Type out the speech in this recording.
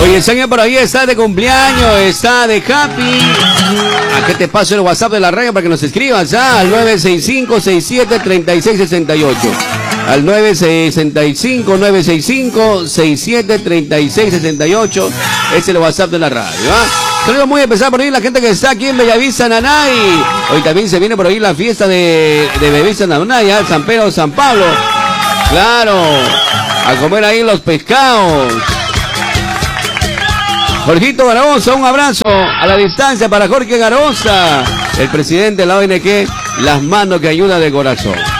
Oye, Sáñez por ahí está de cumpleaños, está de happy. ¿A qué te paso el WhatsApp de la radio para que nos escribas? Al 965-673668. Al 965-965-673668. Es el WhatsApp de la radio, ¿ah? Saludos muy especial por ahí la gente que está aquí en Bellavista, Nanay. Hoy también se viene por ahí la fiesta de Bellavista, Nanay, ¿ah? San Pedro, San Pablo. Claro, a comer ahí los pescados. Jorgito Garabosa, un abrazo a la distancia para Jorge Garabosa, el presidente de la ONG Las Manos que Ayudan de Corazón.